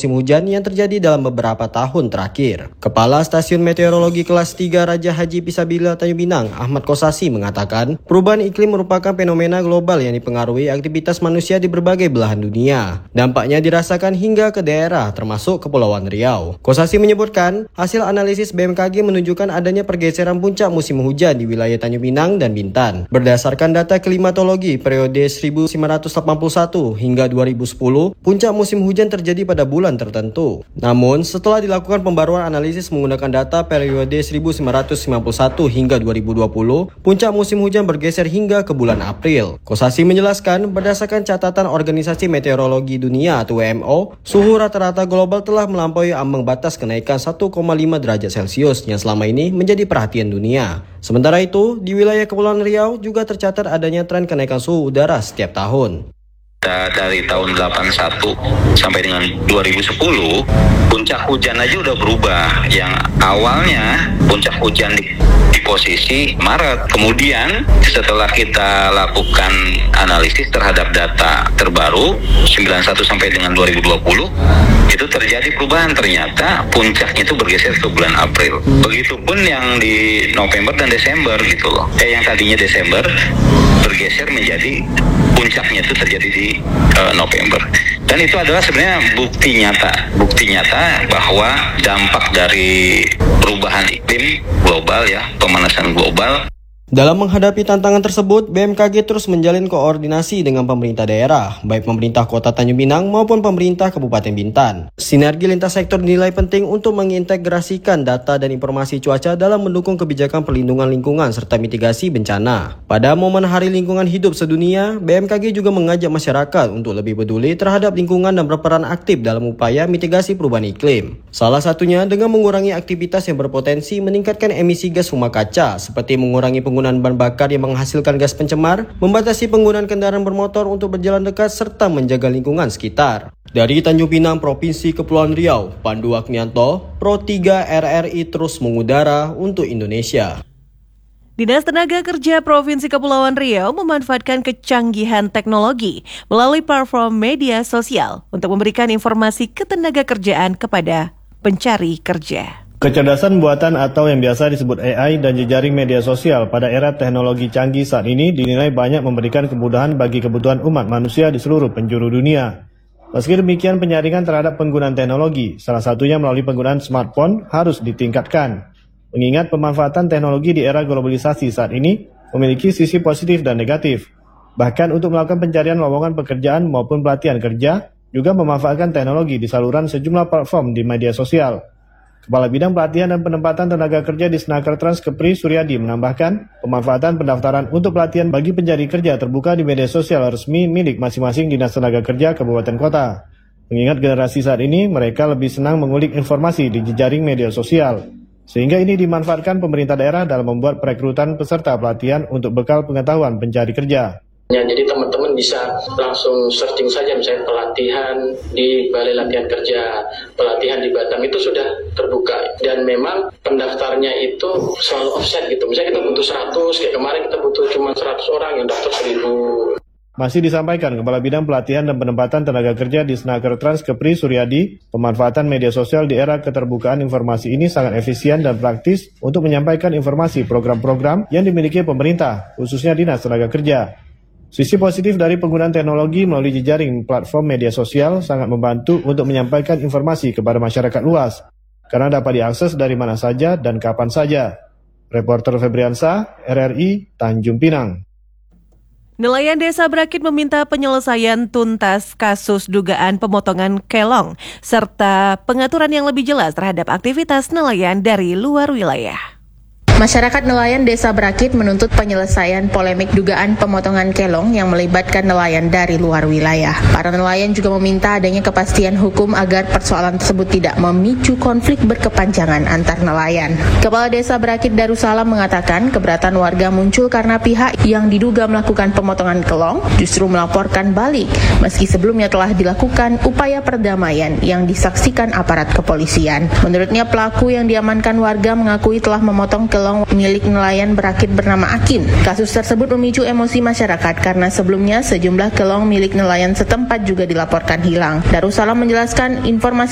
musim hujan yang terjadi dalam beberapa tahun terakhir. Kepala Stasiun Meteorologi Kelas 3 Raja Haji Pisabila Tanjung Pinang, Ahmad Kosasi mengatakan, perubahan iklim merupakan fenomena global yang dipengaruhi aktivitas manusia di berbagai belahan dunia. Dampaknya dirasakan hingga ke daerah termasuk Kepulauan Riau. Kosasi menyebutkan, hasil analisis BMKG menunjukkan adanya pergeseran puncak musim hujan di wilayah Tanjung Pinang dan Bintan. Berdasarkan data klimatologi periode 1981 hingga 2010, puncak musim hujan terjadi pada bulan tertentu. Namun, setelah dilakukan pembaruan analisis menggunakan data periode 1991 hingga 2020, puncak musim hujan bergeser hingga ke bulan April. Kosasi menjelaskan, berdasarkan catatan Organisasi Meteorologi Dunia atau WMO, suhu rata-rata global telah melampaui ambang batas kenaikan 1,5 derajat Celcius yang selama ini menjadi perhatian dunia. Sementara itu, di wilayah Kepulauan Riau juga tercatat adanya tren kenaikan suhu udara setiap tahun. Dari tahun 81 sampai dengan 2010, puncak hujan aja udah berubah. Yang awalnya puncak hujan di posisi Maret. Kemudian setelah kita lakukan analisis terhadap data terbaru 91 sampai dengan 2020, itu terjadi perubahan. Ternyata puncaknya itu bergeser ke bulan April. Begitupun yang di November dan Desember gitu loh. Yang tadinya Desember bergeser menjadi puncaknya itu terjadi di November. Dan itu adalah sebenarnya bukti nyata bahwa dampak dari perubahan iklim global ya, pemanasan global. Dalam menghadapi tantangan tersebut, BMKG terus menjalin koordinasi dengan pemerintah daerah, baik pemerintah Kota Tanjung Pinang maupun pemerintah Kabupaten Bintan. Sinergi lintas sektor dinilai penting untuk mengintegrasikan data dan informasi cuaca dalam mendukung kebijakan perlindungan lingkungan serta mitigasi bencana. Pada momen Hari Lingkungan Hidup Sedunia, BMKG juga mengajak masyarakat untuk lebih peduli terhadap lingkungan dan berperan aktif dalam upaya mitigasi perubahan iklim. Salah satunya dengan mengurangi aktivitas yang berpotensi meningkatkan emisi gas rumah kaca, seperti mengurangi penggunaan bahan bakar yang menghasilkan gas pencemar, membatasi penggunaan kendaraan bermotor untuk berjalan dekat, serta menjaga lingkungan sekitar. Dari Tanjung Pinang, Provinsi Kepulauan Riau, Pandu Agnianto, Pro 3 RRI terus mengudara untuk Indonesia. Dinas Tenaga Kerja Provinsi Kepulauan Riau memanfaatkan kecanggihan teknologi melalui platform media sosial untuk memberikan informasi ketenagakerjaan kepada pencari kerja. Kecerdasan buatan atau yang biasa disebut AI dan jejaring media sosial pada era teknologi canggih saat ini dinilai banyak memberikan kemudahan bagi kebutuhan umat manusia di seluruh penjuru dunia. Meski demikian, penyaringan terhadap penggunaan teknologi, salah satunya melalui penggunaan smartphone, harus ditingkatkan. Mengingat pemanfaatan teknologi di era globalisasi saat ini memiliki sisi positif dan negatif. Bahkan untuk melakukan pencarian lowongan pekerjaan maupun pelatihan kerja, juga memanfaatkan teknologi di saluran sejumlah platform di media sosial. Kepala Bidang Pelatihan dan Penempatan Tenaga Kerja di Snaker Trans Kepri Suryadi menambahkan, pemanfaatan pendaftaran untuk pelatihan bagi pencari kerja terbuka di media sosial resmi milik masing-masing Dinas Tenaga Kerja Kabupaten Kota. Mengingat generasi saat ini, mereka lebih senang mengulik informasi di jejaring media sosial. Sehingga ini dimanfaatkan pemerintah daerah dalam membuat perekrutan peserta pelatihan untuk bekal pengetahuan pencari kerja. Ya, jadi teman-teman bisa langsung searching saja, misalnya pelatihan di Balai Latihan Kerja, pelatihan di Batam, itu sudah terbuka. Dan memang pendaftarnya itu selalu offset gitu. Misalnya kita butuh 100, kayak kemarin kita butuh cuma 100 orang yang daftar 1000. Masih disampaikan Kepala Bidang Pelatihan dan Penempatan Tenaga Kerja di Snaker Trans Kepri Suryadi, pemanfaatan media sosial di era keterbukaan informasi ini sangat efisien dan praktis untuk menyampaikan informasi program-program yang dimiliki pemerintah, khususnya Dinas Tenaga Kerja. Sisi positif dari penggunaan teknologi melalui jejaring platform media sosial sangat membantu untuk menyampaikan informasi kepada masyarakat luas, karena dapat diakses dari mana saja dan kapan saja. Reporter Febriansa, RRI, Tanjung Pinang. Nelayan Desa Brakit meminta penyelesaian tuntas kasus dugaan pemotongan kelong, serta pengaturan yang lebih jelas terhadap aktivitas nelayan dari luar wilayah. Masyarakat nelayan Desa Brakit menuntut penyelesaian polemik dugaan pemotongan kelong yang melibatkan nelayan dari luar wilayah. Para nelayan juga meminta adanya kepastian hukum agar persoalan tersebut tidak memicu konflik berkepanjangan antar nelayan. Kepala Desa Brakit Darussalam mengatakan keberatan warga muncul karena pihak yang diduga melakukan pemotongan kelong justru melaporkan balik, meski sebelumnya telah dilakukan upaya perdamaian yang disaksikan aparat kepolisian. Menurutnya pelaku yang diamankan warga mengakui telah memotong kelong milik nelayan Brakit bernama Akin. Kasus tersebut memicu emosi masyarakat karena sebelumnya sejumlah kelong milik nelayan setempat juga dilaporkan hilang. Darussalam menjelaskan informasi